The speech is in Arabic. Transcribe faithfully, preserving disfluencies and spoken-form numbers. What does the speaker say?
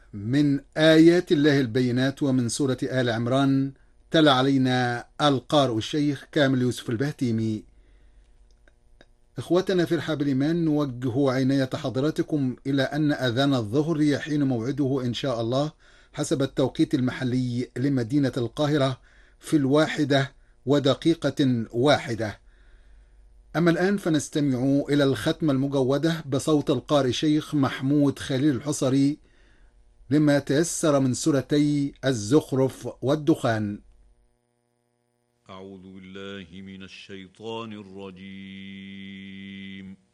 من آيات الله البينات ومن سورة آل عمران. تلا علينا القارئ الشيخ كامل يوسف البهتيمي. إخوتنا في رحاب الإيمان، نوجه عناية حضراتكم إلى أن أذان الظهر يحين موعده إن شاء الله حسب التوقيت المحلي لمدينة القاهرة في الواحدة ودقيقة واحدة. أما الآن فنستمع إلى الختمة المجودة بصوت القارئ شيخ محمود خليل الحصري لما تيسر من سورتي الزخرف والدخان. أعوذ بالله من الشيطان الرجيم.